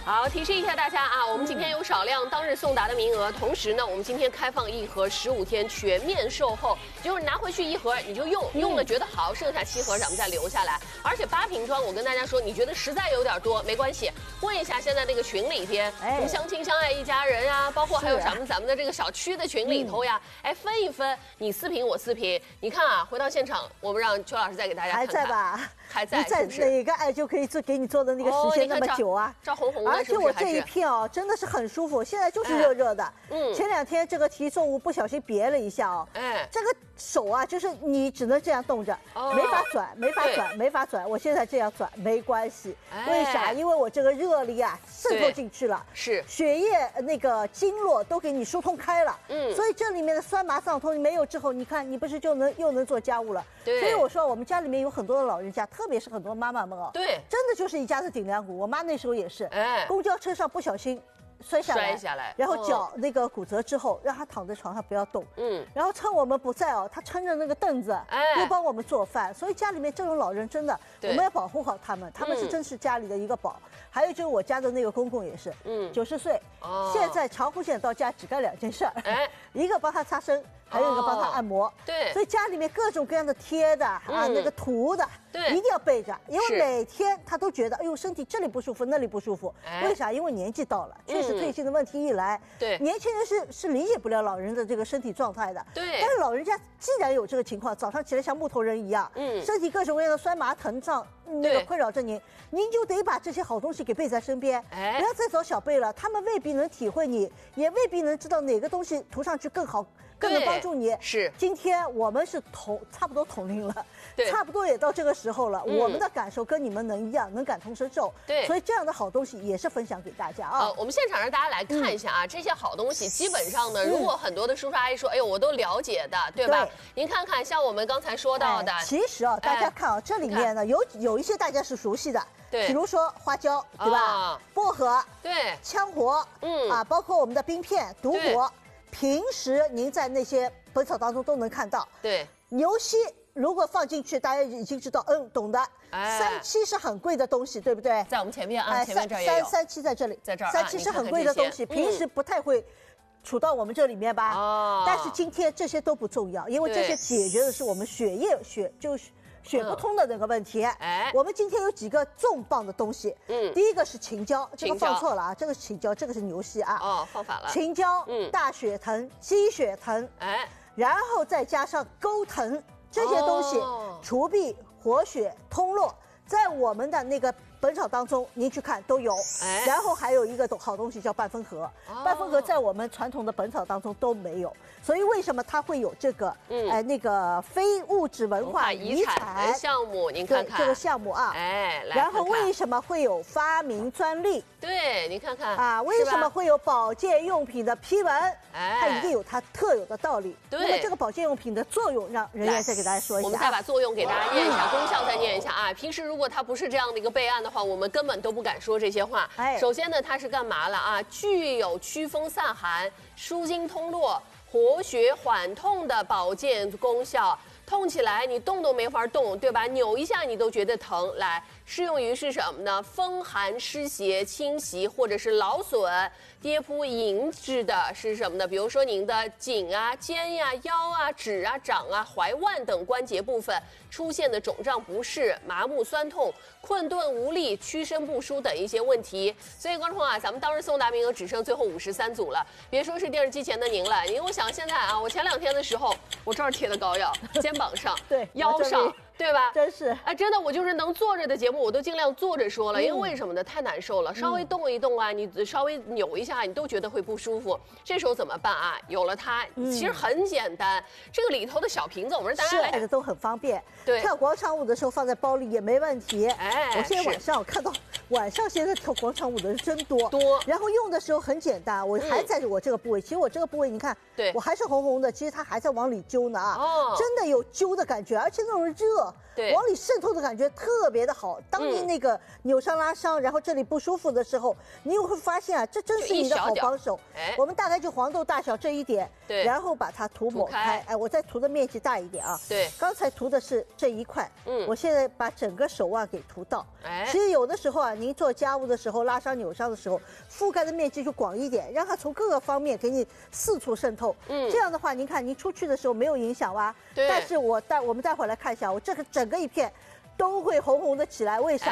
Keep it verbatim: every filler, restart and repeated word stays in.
好，提示一下大家啊，我们今天有少量当日送达的名额，同时呢，我们今天开放一盒十五天全面售后，就是你拿回去一盒你就用，用了觉得好，剩下七盒咱们再留下来。而且八瓶装，我跟大家说，你觉得实在有点多，没关系，问一下现在那个群里边，什么相亲相爱一家人啊，包括还有咱们咱们的这个小区的群里头呀，哎，分一分，你四瓶我四瓶，你看啊，回到现场，我们让邱老师再给大家看看， 还在吧？ 还在， 在哪个艾灸可以做给你做的那个时间那么久啊？ 照红红的。 而且我这一片哦，真的是很舒服，现在就是热热的。嗯，前两天这个提重物不小心别了一下哦，哎，这个手啊，就是你只能这样动着，没法转，没法转，没法转。我现在这样转没关系，为啥？因为我这个热力啊渗透进去了， 是血液那个经络都给你疏通开了。嗯，所以这里面的酸麻胀痛没有之后，你看你不是就能又能做家务了？ 对。 所以我说我们家里面有很多的老人家，特别是很多妈妈们哦， 对， 真的就是一家子顶梁骨。我妈那时候也是，哎，公交车上不小心摔下来， 摔下来， 然后脚那个骨折之后，让她躺在床上不要动，嗯，然后趁我们不在哦，她撑着那个凳子，哎，又帮我们做饭。所以家里面这种老人真的，我们要保护好他们，他们是真是家里的一个宝。还有就是我家的那个公公也是，嗯，九十岁，现在长湖县到家只干两件事儿，哎，一个帮他擦身，还有一个帮他按摩， 对， 所以家里面各种各样的贴的啊，那个涂的， 对， 一定要备着，因为每天他都觉得，哎呦，身体这里不舒服，那里不舒服，为啥？因为年纪到了，确实退行的问题一来， 对， 年轻人是是理解不了老人的这个身体状态的， 对， 但是老人家既然有这个情况，早上起来像木头人一样，嗯，身体各种各样的酸麻疼胀那个困扰着您，您就得把这些好东西给备在身边，哎，不要再找小辈了，他们未必能体会你，也未必能知道哪个东西涂上去更好。更能帮助你。 是， 今天我们是同差不多同龄了，差不多也到这个时候了。嗯、我们的感受跟你们能一样，能感同身受。 对， 所以这样的好东西也是分享给大家啊。 呃，我们现场让大家来看一下啊，嗯、这些好东西基本上呢，如果很多的叔叔阿姨说，哎呦，我都了解的，对吧？对您看看，像我们刚才说到的， 哎、其实啊，大家看啊，哎、这里面呢有有一些大家是熟悉的。 对， 比如说花椒，对吧？啊、薄荷， 对， 羌活，嗯啊，包括我们的冰片、独活，平时您在那些本草当中都能看到。 对， 牛膝如果放进去，大家已经知道，嗯，懂的。哎、三七是很贵的东西，对不对？ 在我们前面啊，前面这儿也有。三三七在这里， 在这儿、啊。 三七是很贵的东西，看看平时不太会处到我们这里面吧？哦。但是今天这些都不重要，因为这些解决的是我们血液血就是。血不通的那个问题，哎，我们今天有几个重磅的东西，嗯，第一个是秦椒，这个放错了啊，这个是秦椒，这个是牛膝啊， 哦，放反了， 秦椒，嗯，大血藤、鸡血藤，哎，然后再加上钩藤这些东西，除痹、活血、通络，在我们的那个本草当中，您去看都有，哎，然后还有一个好东西叫半分合，半分合在我们传统的本草当中都没有。所以为什么它会有这个，嗯，哎，那个非物质文化遗产项目？您看看这个项目啊， 哎， 然后为什么会有发明专利？ 对，您看看啊，为什么会有保健用品的批文？哎，它一定有它特有的道理。 对， 那么这个保健用品的作用，让人员再给大家说一下。 我们再把作用给大家念一下，功效再念一下啊。平时如果它不是这样的一个备案的话，我们根本都不敢说这些话。哎，首先呢，它是干嘛了啊？具有祛风散寒、舒筋通络、活血缓痛的保健功效，痛起来你动都没法动，对吧？扭一下你都觉得疼。来，适用于是什么呢？风寒湿邪侵袭或者是劳损、跌扑引致的是什么呢？比如说您的颈啊、肩呀、腰啊、指啊、掌啊、踝腕等关节部分出现的肿胀不适、麻木酸痛、困顿无力、屈伸不舒等一些问题。所以观众朋友啊，咱们当时送达名额只剩最后五十三组了，别说是电视机前的您了，因为我想现在啊，我前两天的时候，我这儿贴的膏药，肩膀上、 对腰上。对吧？ 真是哎，真的，我就是能坐着的节目，我都尽量坐着说了，嗯、因为为什么呢？太难受了，稍微动一动啊，嗯、你稍微扭一下，你都觉得会不舒服。这时候怎么办啊？有了它，嗯、其实很简单。这个里头的小瓶子，我们大家来的都很方便。 对， 跳广场舞的时候放在包里也没问题。 哎， 我现在晚上我看到晚上现在跳广场舞的人真多多， 然后用的时候很简单，我还在我这个部位，嗯、其实我这个部位你看， 对， 我还是红红的，其实它还在往里揪呢啊，哦，真的有揪的感觉，而且那种热， 对， 往里渗透的感觉特别的好。当你那个扭伤拉伤，然后这里不舒服的时候，你会发现啊，这真是你的好帮手。 哎， 我们大概就黄豆大小这一点， 对， 然后把它涂抹开。哎，我再涂的面积大一点啊。 对， 刚才涂的是这一块，嗯，我现在把整个手腕给涂到。哎，其实有的时候啊，你。 您做家务的时候拉伤扭伤的时候，覆盖的面积就广一点，让它从各个方面给你四处渗透。嗯，这样的话，您看您出去的时候没有影响吧？对。但是我待我们待会儿来看一下，我这个整个一片都会红红的起来，为啥？